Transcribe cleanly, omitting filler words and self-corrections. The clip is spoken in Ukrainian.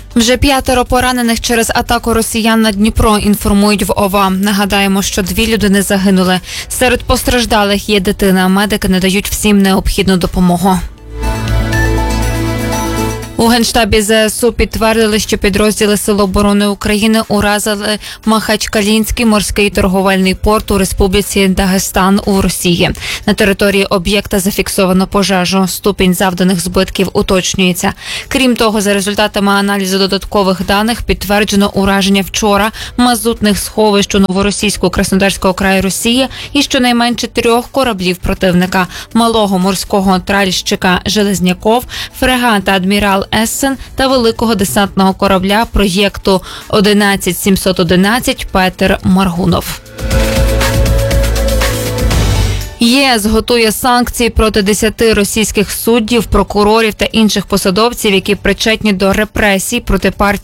Вже 5 поранених через атаку росіян на Дніпро, інформують в ОВА. Нагадаємо, що 2 людини загинули. Серед постраждалих є дитина. Медики надають всім необхідну допомогу. У Генштабі ЗСУ підтвердили, що підрозділи Сил оборони України уразили Махачкалінський морський торговельний порт у Республіці Дагестан у Росії. На території об'єкта зафіксовано пожежу. Ступінь завданих збитків уточнюється. Крім того, за результатами аналізу додаткових даних підтверджено ураження вчора мазутних сховищ у Новоросійську Краснодарського краю Росії і щонайменше 3 кораблів противника – малого морського тральщика «Железняков», фрегата «Адмірал Ессен» та великого десантного корабля проєкту 11711 «Петер Маргунов». ЄС готує санкції проти 10 російських суддів, прокурорів та інших посадовців, які причетні до репресій проти партії